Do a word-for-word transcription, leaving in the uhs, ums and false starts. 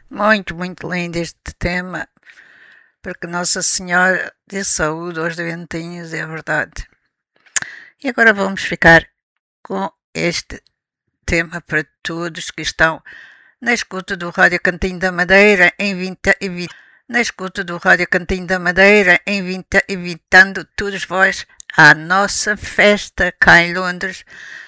Muito, muito lindo este tema, porque Nossa Senhora dê saúde aos doentinhos, é verdade. E agora vamos ficar com este tema para todos que estão na escuta do Rádio Cantinho da Madeira em vinte e vinte. Na escuta do Rádio Cantinho da Madeira em vinte, invitando todos vós à nossa festa cá em Londres,